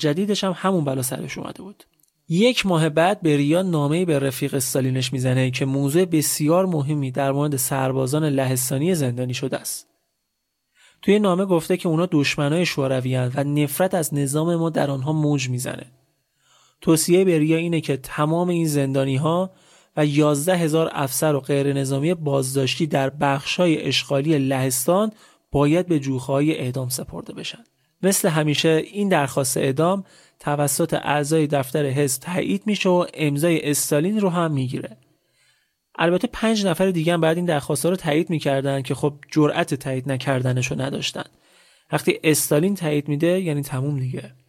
جدیدش هم همون بلا سرش اومده بود. 1 ماه بعد بریا نامه‌ای به رفیق استالینش میزنه که موضوع بسیار مهمی در مورد سربازان لهستانی زندانی شده است. توی نامه گفته که اونا دشمنای شوروی هستند و نفرت از نظام ما در آنها موج میزنه. توصیه بریا اینه که تمام این زندانی‌ها و 11,000 افسر و غیر نظامی بازداشتی در بخش‌های اشغالی لهستان باید به جوخه‌های اعدام سپرده بشن. مثل همیشه این درخواست اعدام توسط اعضای دفتر حزب تایید میشه و امضای استالین رو هم میگیره. البته 5 نفر دیگه هم بعد این درخواست رو تایید میکردن که خب جرأت تایید نکردنشو نداشتن. وقتی استالین تایید میده یعنی تموم دیگه.